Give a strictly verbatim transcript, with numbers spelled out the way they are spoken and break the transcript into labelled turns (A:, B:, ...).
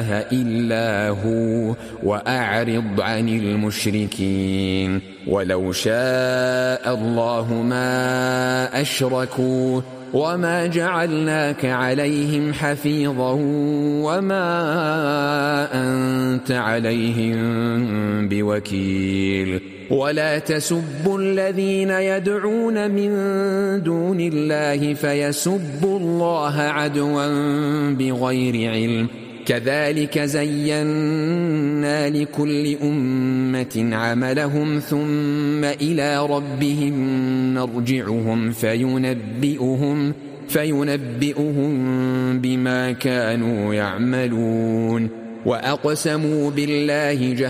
A: إلا هو وأعرض عن المشركين ولو شاء الله ما أشركوا وما جعلناك عليهم حفيظا وما أنت عليهم بوكيل ولا تسبوا الذين يدعون من دون الله فيسبوا الله عدوا بغير علم كذلك زينا لكل أمة عملهم ثم إلى ربهم مرجعهم فينبئهم, فينبئهم بما كانوا يعملون وأقسموا بالله جهد